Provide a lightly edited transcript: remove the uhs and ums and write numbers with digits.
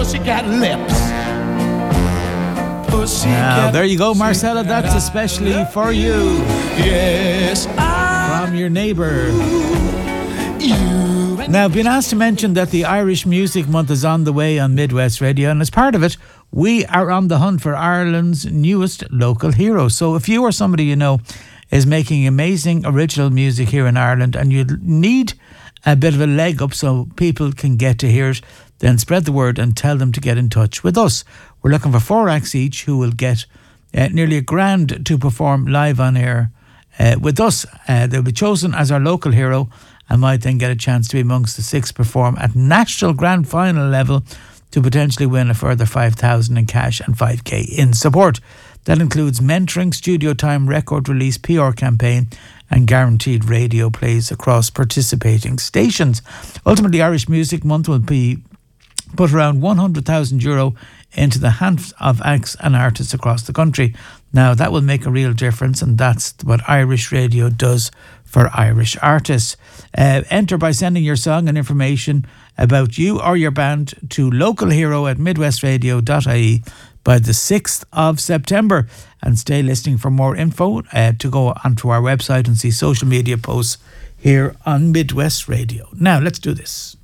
Pussycat lips. Now, there you go, Marcella. That's especially for you. Yes, from your neighbour. Now, I've been asked to mention that the Irish Music Month is on the way on Midwest Radio, and as part of it, we are on the hunt for Ireland's newest local hero. So if you or somebody you know is making amazing original music here in Ireland and you need a bit of a leg up so people can get to hear it, then spread the word and tell them to get in touch with us. We're looking for 4 acts each who will get nearly £1,000 to perform live on air with us. They'll be chosen as our local hero and might then get a chance to be amongst the 6 perform at national grand final level to potentially win a further $5,000 in cash and $5,000 in support. That includes mentoring, studio time, record release, PR campaign and guaranteed radio plays across participating stations. Ultimately, Irish Music Month will be put around €100,000 into the hands of acts and artists across the country. Now, that will make a real difference, and that's what Irish Radio does for Irish artists. Enter by sending your song and information about you or your band to localhero@midwestradio.ie by the 6th of September. And stay listening for more info to go onto our website and see social media posts here on Midwest Radio. Now, let's do this.